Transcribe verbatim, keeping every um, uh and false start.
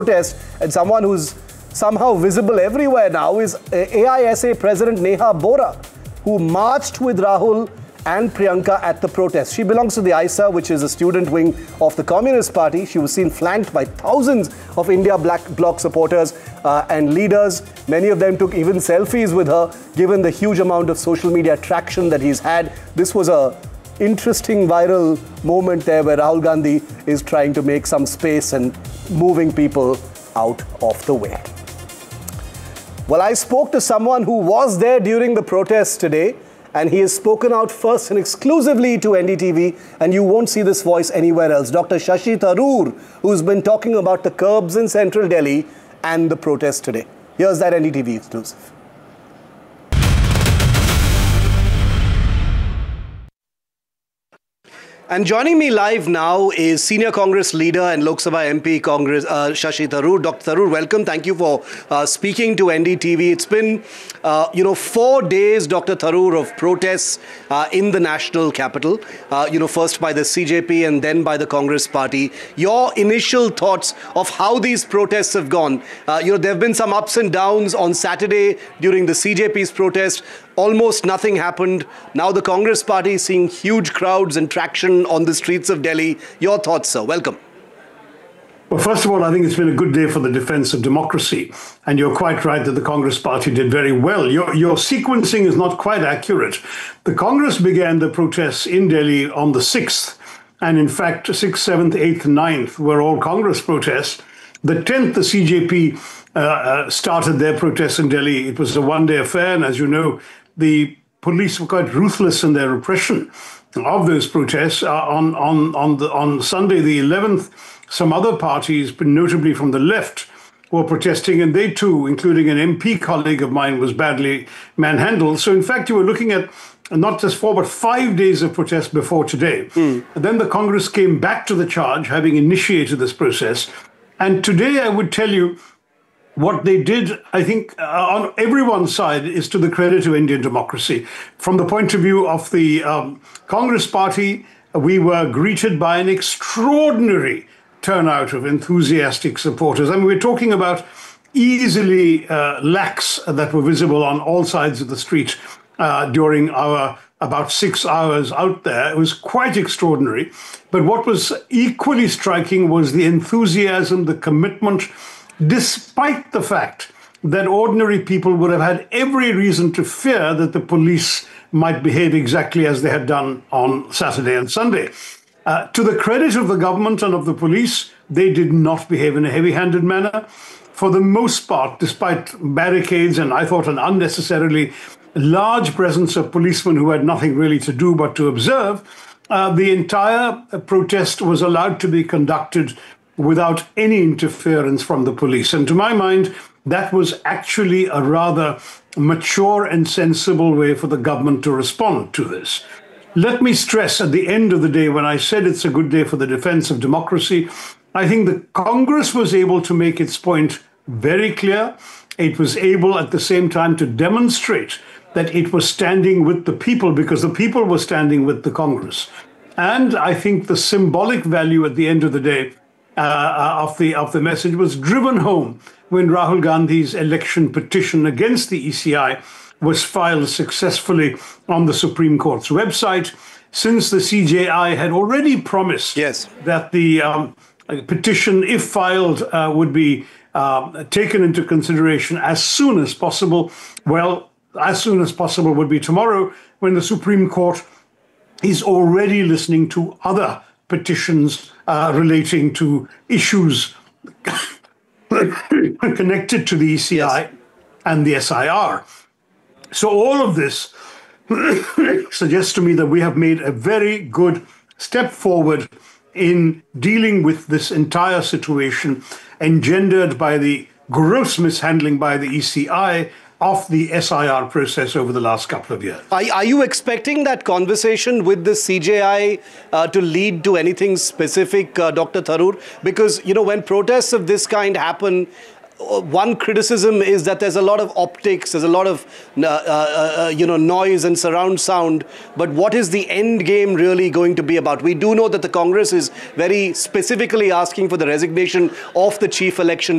protest, and someone who's somehow visible everywhere now is A I S A President Neha Bora, who marched with Rahul and Priyanka at the protest. She belongs to the I S A, which is a student wing of the Communist Party. She was seen flanked by thousands of India Black Bloc supporters uh, and leaders. Many of them took even selfies with her, given the huge amount of social media traction that he's had. This was a interesting viral moment there where Rahul Gandhi is trying to make some space and moving people out of the way. Well, I spoke to someone who was there during the protests today, and he has spoken out first and exclusively to N D T V, and you won't see this voice anywhere else. Doctor Shashi Tharoor, who's been talking about the curbs in central Delhi and the protests today. Here's that N D T V exclusive. And joining me live now is senior Congress leader and Lok Sabha M P Congress uh, Shashi Tharoor. Doctor Tharoor, welcome. Thank you for uh, speaking to N D T V. It's been, uh, you know, four days, Doctor Tharoor, of protests uh, in the national capital. Uh, you know, first by the C J P and then by the Congress Party. Your initial thoughts of how these protests have gone? Uh, you know, there have been some ups and downs. On Saturday during the C J P's protest, almost nothing happened. Now the Congress Party is seeing huge crowds and traction on the streets of Delhi. Your thoughts, sir? Welcome. Well, first of all, I think it's been a good day for the defense of democracy. And you're quite right that the Congress Party did very well. Your, your sequencing is not quite accurate. The Congress began the protests in Delhi on the sixth. And in fact, sixth, seventh, eighth, ninth were all Congress protests. The tenth, the C J P uh, uh, started their protests in Delhi. It was a one-day affair. And as you know, the police were quite ruthless in their repression of those protests. Uh, on on on the on Sunday, the eleventh, some other parties, notably from the left, were protesting, and they too, including an M P colleague of mine, was badly manhandled. So in fact, you were looking at not just four, but five days of protest before today. Mm. And then the Congress came back to the charge, having initiated this process. And today, I would tell you, what they did, I think, uh, on everyone's side is to the credit of Indian democracy. From the point of view of the um, Congress Party, we were greeted by an extraordinary turnout of enthusiastic supporters. I mean, we're talking about easily uh, lakhs that were visible on all sides of the street uh, during our about six hours out there. It was quite extraordinary. But what was equally striking was the enthusiasm, the commitment, despite the fact that ordinary people would have had every reason to fear that the police might behave exactly as they had done on Saturday and Sunday. Uh, to the credit of the government and of the police, they did not behave in a heavy-handed manner. For the most part, despite barricades and I thought an unnecessarily large presence of policemen who had nothing really to do but to observe, uh, the entire protest was allowed to be conducted without any interference from the police. And to my mind, that was actually a rather mature and sensible way for the government to respond to this. Let me stress at the end of the day, when I said it's a good day for the defense of democracy, I think the Congress was able to make its point very clear. It was able at the same time to demonstrate that it was standing with the people, because the people were standing with the Congress. And I think the symbolic value at the end of the day Uh, of the of the message was driven home when Rahul Gandhi's election petition against the E C I was filed successfully on the Supreme Court's website, since the C J I had already promised yes. that the um, petition, if filed, uh, would be uh, taken into consideration as soon as possible. Well, as soon as possible would be tomorrow, when the Supreme Court is already listening to other petitions uh, relating to issues connected to the E C I yes. and the S I R. So all of this suggests to me that we have made a very good step forward in dealing with this entire situation engendered by the gross mishandling by the E C I of the S I R process over the last couple of years. Are, are you expecting that conversation with the C J I uh, to lead to anything specific, uh, Doctor Tharoor? Because, you know, when protests of this kind happen, one criticism is that there's a lot of optics, there's a lot of uh, uh, you know noise and surround sound. But what is the end game really going to be about? We do know that the Congress is very specifically asking for the resignation of the chief election